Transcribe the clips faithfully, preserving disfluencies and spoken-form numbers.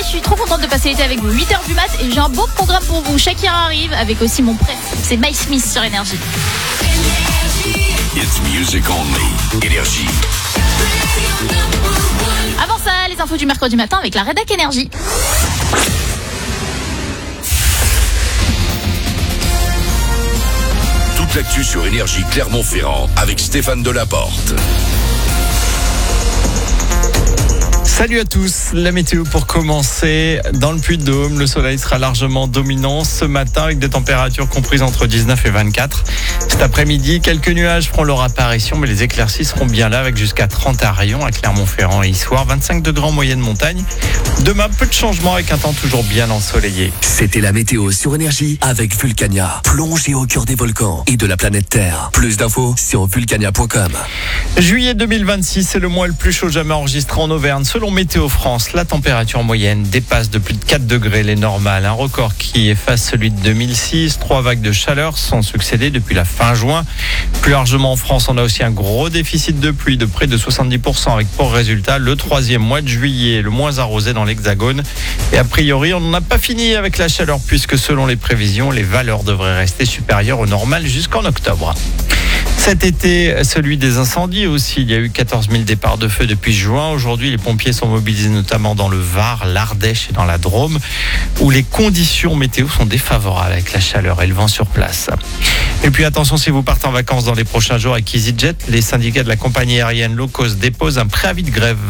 je suis trop contente de passer l'été avec vous. huit heures du mat et j'ai un beau programme pour vous. Shakira arrive avec aussi mon prêt. C'est Mike Smith sur Énergie. It's music only. Énergie. Avant ça, les infos du mercredi matin avec la rédac Énergie. Toute l'actu sur Énergie Clermont-Ferrand avec Stéphane Delaporte. Salut à tous, la météo pour commencer. Dans le Puy-de-Dôme, le soleil sera largement dominant ce matin avec des températures comprises entre dix-neuf et vingt-quatre. Cet après-midi, quelques nuages feront leur apparition, mais les éclaircies seront bien là avec jusqu'à trente à Rayon, à Clermont-Ferrand et Issoire, vingt-cinq degrés en moyenne montagne. Demain, peu de changements avec un temps toujours bien ensoleillé. C'était la météo sur Énergie avec Vulcania. Plongez au cœur des volcans et de la planète Terre. Plus d'infos sur vulcania point com. Juillet deux mille vingt-six, c'est le mois le plus chaud jamais enregistré en Auvergne. Selon Météo France, la température moyenne dépasse de plus de quatre degrés les normales. Un record qui efface celui de deux mille six. Trois vagues de chaleur sont succédées depuis la fin juin. Plus largement en France, on a aussi un gros déficit de pluie de près de soixante-dix pour cent avec pour résultat le troisième mois de juillet, le moins arrosé dans l'Hexagone. Et a priori, on n'a pas fini avec la chaleur puisque selon les prévisions, les valeurs devraient rester supérieures au normal jusqu'en octobre. Cet été, celui des incendies aussi. Il y a eu quatorze mille départs de feu depuis juin. Aujourd'hui, les pompiers sont mobilisés notamment dans le Var, l'Ardèche et dans la Drôme, où les conditions météo sont défavorables avec la chaleur et le vent sur place. Et puis attention, si vous partez en vacances dans les prochains jours avec EasyJet, les syndicats de la compagnie aérienne low cost déposent un préavis de grève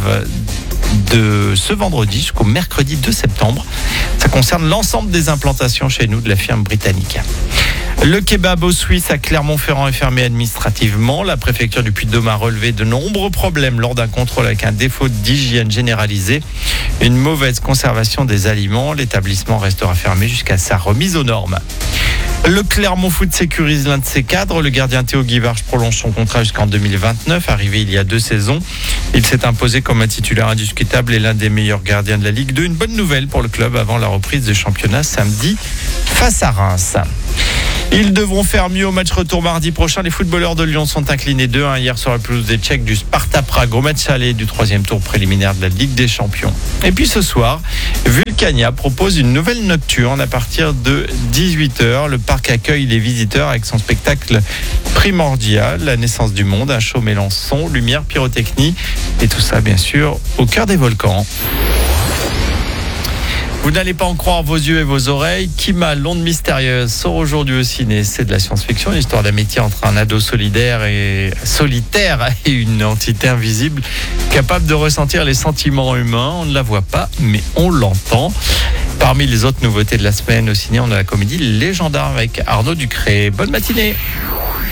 de ce vendredi jusqu'au mercredi deux septembre. Ça concerne l'ensemble des implantations chez nous de la firme britannique. Le kebab au Suisse à Clermont-Ferrand est fermé administrativement. La préfecture du Puy-de-Dôme a relevé de nombreux problèmes lors d'un contrôle avec un défaut d'hygiène généralisé, une mauvaise conservation des aliments. L'établissement restera fermé jusqu'à sa remise aux normes. Le Clermont Foot sécurise l'un de ses cadres. Le gardien Théo Guivarch prolonge son contrat jusqu'en deux mille vingt-neuf. Arrivé il y a deux saisons, il s'est imposé comme un titulaire indiscutable et l'un des meilleurs gardiens de la Ligue deux. Une bonne nouvelle pour le club avant la reprise du championnat samedi face à Reims. Ils devront faire mieux au match retour mardi prochain. Les footballeurs de Lyon sont inclinés deux un hier sur la pelouse des Tchèques du Sparta Prague au match aller du troisième tour préliminaire de la Ligue des Champions. Et puis ce soir, Vulcania propose une nouvelle nocturne à partir de dix-huit heures. Le parc accueille les visiteurs avec son spectacle primordial, la naissance du monde, un show mêlant son, lumière, pyrotechnie et tout ça bien sûr au cœur des volcans. Vous n'allez pas en croire vos yeux et vos oreilles. Kima, l'onde mystérieuse, sort aujourd'hui au ciné. C'est de la science-fiction, une histoire d'amitié entre un ado solidaire et solitaire et une entité invisible capable de ressentir les sentiments humains. On ne la voit pas, mais on l'entend. Parmi les autres nouveautés de la semaine au ciné, on a la comédie Les Gendarmes avec Arnaud Ducré. Bonne matinée.